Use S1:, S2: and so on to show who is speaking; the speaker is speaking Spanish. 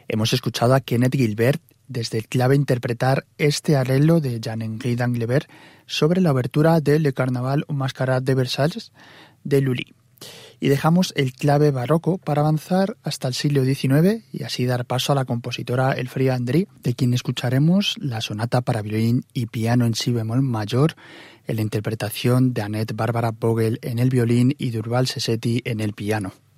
S1: Hemos escuchado a Kenneth Gilbert desde el clave interpretar este arreglo de Jean-Henri d'Anglebert sobre la obertura de Le Carnaval ou Mascarade de Versalles de Lully. Y dejamos el clave barroco para avanzar hasta el siglo XIX y así dar paso a la compositora Elfriede Andry, de quien escucharemos la sonata para violín y piano en si bemol mayor, en la interpretación de Annette Barbara Vogel en el violín y Durval Sessetti en el piano.